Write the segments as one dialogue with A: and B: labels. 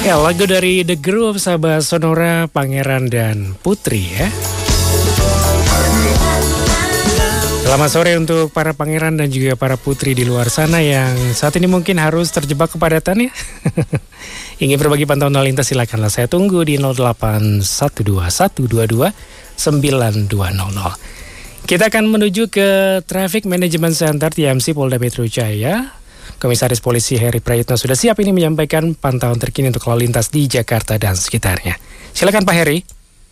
A: Ya, lagu dari The Groove, sahabat Sonora, Pangeran dan Putri ya. Selamat sore untuk para pangeran dan juga para putri di luar sana yang saat ini mungkin harus terjebak kepadatan ya. Ingin berbagi pantauan lalu lintas, silakanlah saya tunggu di 08121229200. Kita akan menuju ke Traffic Management Center TMC Polda Metro Jaya. Komisaris Polisi Heri Prayitno sudah siap ini menyampaikan pantauan terkini untuk lalu lintas di Jakarta dan sekitarnya. Silakan Pak Heri.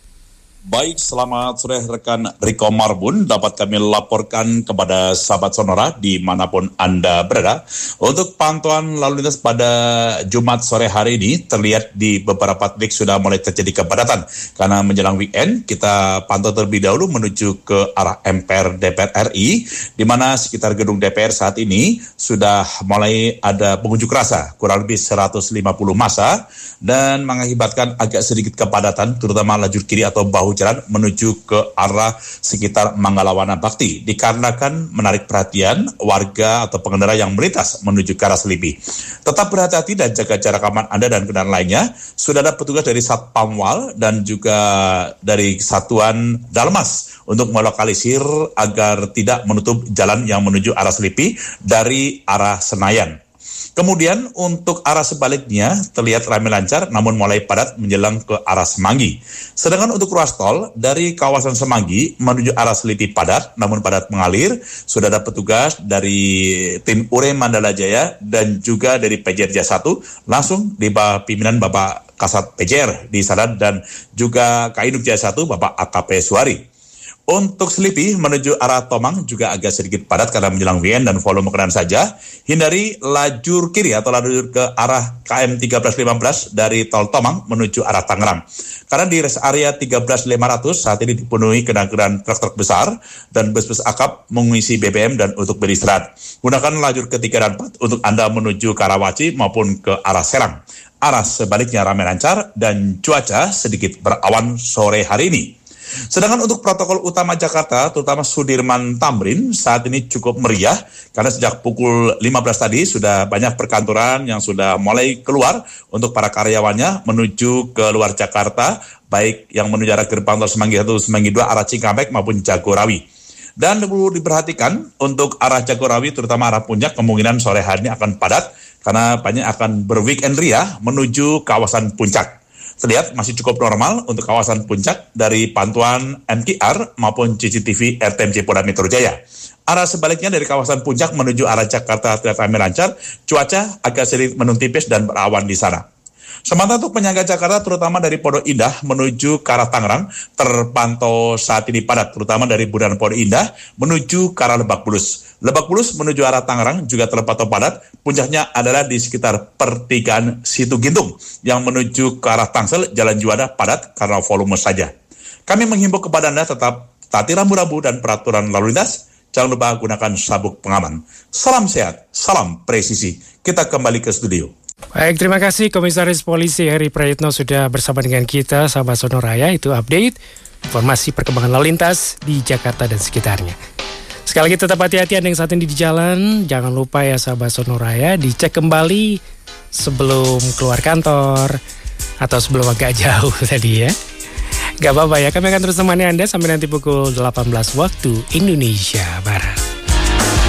B: Baik, selamat sore rekan Riko Marbun. Dapat kami laporkan kepada sahabat Sonora dimanapun Anda berada. Untuk pantauan lalu lintas pada Jumat sore hari ini terlihat di beberapa titik sudah mulai terjadi kepadatan. Karena menjelang weekend, kita pantau terlebih dahulu menuju ke arah MPR DPR RI, di mana sekitar gedung DPR saat ini sudah mulai ada pengunjuk rasa, kurang lebih 150 massa, dan mengakibatkan agak sedikit kepadatan, terutama lajur kiri atau bahu jalan menuju ke arah sekitar Manggalawana Bakti, dikarenakan menarik perhatian warga atau pengendara yang melintas menuju ke arah Selipi. Tetap berhati-hati dan jaga jarak aman Anda dan kendaraan lainnya. Sudah ada petugas dari Satpamwal dan juga dari Satuan Dalmas untuk melokalisir agar tidak menutup jalan yang menuju arah Selipi dari arah Senayan. Kemudian untuk arah sebaliknya terlihat ramai lancar namun mulai padat menjelang ke arah Semanggi. Sedangkan untuk ruas tol dari kawasan Semanggi menuju arah Selipi padat namun padat mengalir. Sudah ada petugas dari tim URE Mandala Jaya dan juga dari PJR Jaya 1 langsung di bawah pimpinan Bapak Kasat PJR di sana dan juga Kainuk Jaya 1 Bapak AKP Suari. Untuk Selipi menuju arah Tomang juga agak sedikit padat karena menjelang weekend dan volume kendaraan saja. Hindari lajur kiri atau lajur ke arah KM 1315 dari tol Tomang menuju arah Tangerang. Karena di rest area 13.500 saat ini dipenuhi kendaraan truk-truk besar dan bus-bus akap mengisi BBM dan untuk beristirahat. Gunakan lajur ketiga dan 4 untuk Anda menuju ke arah Waci maupun ke arah Serang. Arah sebaliknya ramai lancar dan cuaca sedikit berawan sore hari ini. Sedangkan untuk protokol utama Jakarta, terutama Sudirman Tamrin, saat ini cukup meriah karena sejak pukul 15 tadi sudah banyak perkantoran yang sudah mulai keluar untuk para karyawannya menuju ke luar Jakarta, baik yang menuju arah gerbang tol Semanggi 1, Semanggi 2, arah Cikampek maupun Jagorawi. Dan perlu diperhatikan untuk arah Jagorawi, terutama arah Puncak, kemungkinan sore hari ini akan padat karena banyak akan berweekend ria menuju kawasan Puncak. Terlihat masih cukup normal untuk kawasan Puncak dari pantauan MKR maupun CCTV RTMC Polda Metro Jaya. Arah sebaliknya dari kawasan Puncak menuju arah Jakarta terlihat ramai lancar, cuaca agak sedikit mendung tipis dan berawan di sana. Sementara untuk penyangga Jakarta terutama dari Pondok Indah menuju ke arah Tangerang terpantau saat ini padat, terutama dari Bundaran Pondok Indah menuju ke arah Lebak Bulus. Lebak Bulus menuju arah Tangerang juga terpantau padat, puncaknya adalah di sekitar pertigaan Situ Gintung yang menuju ke arah Tangsel, Jalan Juanda padat karena volume saja. Kami menghimbau kepada Anda tetap taati rambu-rambu dan peraturan lalu lintas, jangan lupa gunakan sabuk pengaman. Salam sehat, salam presisi. Kita kembali ke studio.
A: Baik, terima kasih Komisaris Polisi Heri Prayitno sudah bersama dengan kita, sahabat Sonora ya. Itu update informasi perkembangan lalu lintas di Jakarta dan sekitarnya. Sekali lagi tetap hati-hati Anda yang saat ini di jalan. Jangan lupa ya sahabat Sonora ya, dicek kembali sebelum keluar kantor atau sebelum agak jauh tadi ya. Gak apa-apa ya, kami akan terus temani Anda sampai nanti pukul 18 waktu Indonesia Barat.